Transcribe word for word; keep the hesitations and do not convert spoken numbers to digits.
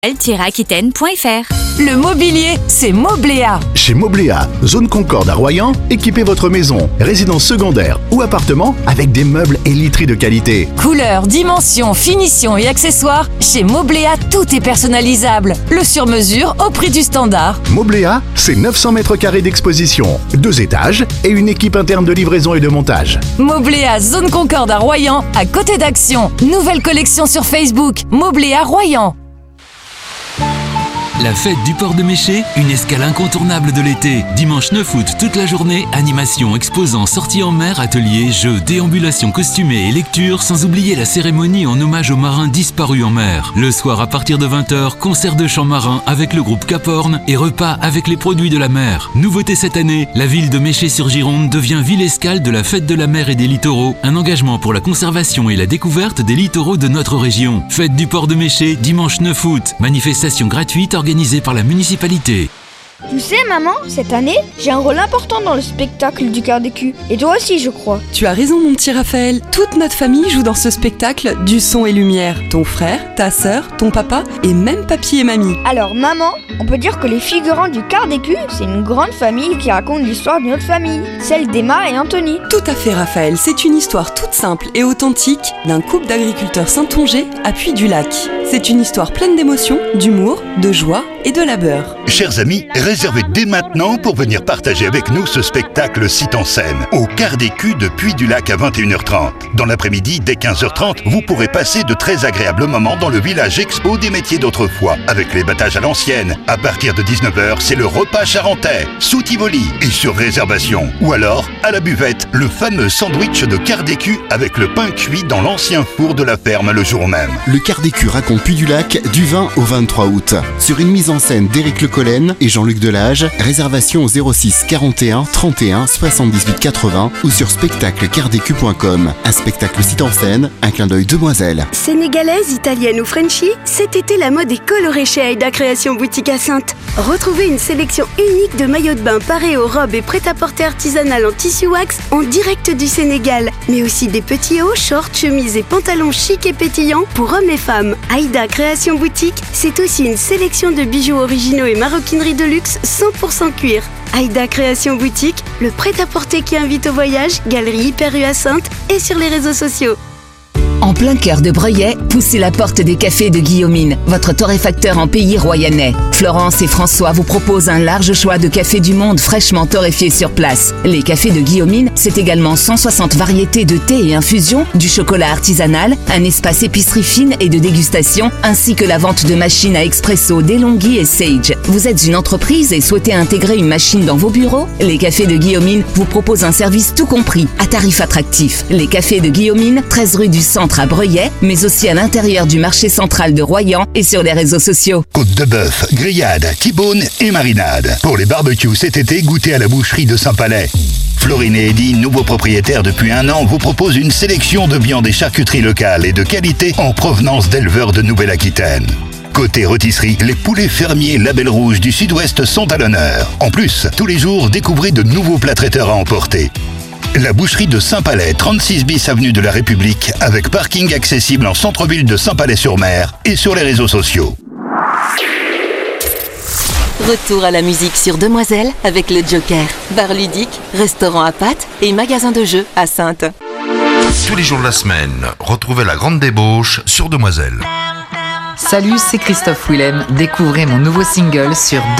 aquitaine point f r. Le mobilier, c'est Mobléa. Chez Mobléa, zone Concorde à Royan, équipez votre maison, résidence secondaire ou appartement avec des meubles et literie de qualité. Couleurs, dimensions, finitions et accessoires, chez Mobléa, tout est personnalisable. Le sur-mesure au prix du standard. Mobléa, c'est neuf cents mètres carrés d'exposition, deux étages et une équipe interne de livraison et de montage. Mobléa, zone Concorde à Royan, à côté d'Action. Nouvelle collection sur Facebook, Mobléa Royan. La fête du port de Méché, une escale incontournable de l'été. Dimanche neuf août, toute la journée, animation, exposants, sorties en mer, ateliers, jeux, déambulations costumées et lectures, sans oublier la cérémonie en hommage aux marins disparus en mer. Le soir, à partir de vingt heures, concert de chant marin avec le groupe Cap Horn et repas avec les produits de la mer. Nouveauté cette année, la ville de Méché-sur-Gironde devient ville escale de la fête de la mer et des littoraux, un engagement pour la conservation et la découverte des littoraux de notre région. Fête du port de Méché, dimanche neuf août, manifestation gratuite organisée organisé par la municipalité. Tu sais maman, cette année, j'ai un rôle important dans le spectacle du Quart d'écu. Et toi aussi je crois. Tu as raison mon petit Raphaël, toute notre famille joue dans ce spectacle du son et lumière. Ton frère, ta sœur, ton papa et même papy et mamie. Alors maman, on peut dire que les figurants du Quart d'écu, c'est une grande famille qui raconte l'histoire d'une autre famille, celle d'Emma et Anthony. Tout à fait Raphaël, c'est une histoire toute simple et authentique d'un couple d'agriculteurs saintongeais à Puy-du-Lac. C'est une histoire pleine d'émotions, d'humour, de joie et de labeur. Chers amis, réservez dès maintenant pour venir partager avec nous ce spectacle site en scène au Quart d'écu de Puy-du-Lac à vingt et une heures trente. Dans l'après-midi, dès quinze heures trente, vous pourrez passer de très agréables moments dans le village expo des métiers d'autrefois, avec les battages à l'ancienne. À partir de dix-neuf heures, c'est le repas charentais, sous Tivoli et sur réservation. Ou alors, à la buvette, le fameux sandwich de Quart d'écu avec le pain cuit dans l'ancien four de la ferme le jour même. Le Quart d'écu raconte Puy-du-Lac du vingt au vingt-trois août. Sur une mise en scène d'Éric Le Collen et Jean-Luc Delage, réservation au zéro six quarante et un trente et un soixante-dix-huit quatre-vingts ou sur spectacle quart d'écu point com. Un spectacle site en scène, un clin d'œil demoiselle. Sénégalaise, italienne ou Frenchie, cet été la mode est colorée chez Aïda Création Boutique à Saintes. Retrouvez une sélection unique de maillots de bain parés aux robes et prêt-à-porter artisanal en tissu wax en direct du Sénégal, mais aussi des petits hauts, shorts, chemises et pantalons chics et pétillants pour hommes et femmes. Aïda Création Boutique, c'est aussi une sélection de bijoux originaux et maroquinerie de luxe cent pour cent cuir. Aïda Création Boutique, le prêt-à-porter qui invite au voyage, galerie Hyper U à Saintes et sur les réseaux sociaux. En plein cœur de Breuillet, poussez la porte des cafés de Guillaumine, votre torréfacteur en pays royannais. Florence et François vous proposent un large choix de cafés du monde fraîchement torréfiés sur place. Les cafés de Guillaumine, c'est également cent soixante variétés de thé et infusions, du chocolat artisanal, un espace épicerie fine et de dégustation, ainsi que la vente de machines à expresso DeLonghi et Sage. Vous êtes une entreprise et souhaitez intégrer une machine dans vos bureaux? Les cafés de Guillaumine vous proposent un service tout compris, à tarif attractif. Les cafés de Guillaumine, treize rue du Centre à Breuillet, mais aussi à l'intérieur du marché central de Royan et sur les réseaux sociaux. Côte de bœuf, grillade, T-bone et marinade. Pour les barbecues cet été, goûtez à la boucherie de Saint-Palais. Florine et Eddy, nouveaux propriétaires depuis un an, vous proposent une sélection de viandes et charcuteries locales et de qualité en provenance d'éleveurs de Nouvelle-Aquitaine. Côté rôtisserie, les poulets fermiers Label Rouge du Sud-Ouest sont à l'honneur. En plus, tous les jours, découvrez de nouveaux plats traiteurs à emporter. La boucherie de Saint-Palais, trente-six bis avenue de la République, avec parking accessible en centre-ville de Saint-Palais-sur-Mer et sur les réseaux sociaux. Retour à la musique sur Demoiselle avec le Joker. Bar ludique, restaurant à pâtes et magasin de jeux à Saintes. Tous les jours de la semaine, retrouvez la grande débauche sur Demoiselle. Salut, c'est Christophe Willem. Découvrez mon nouveau single sur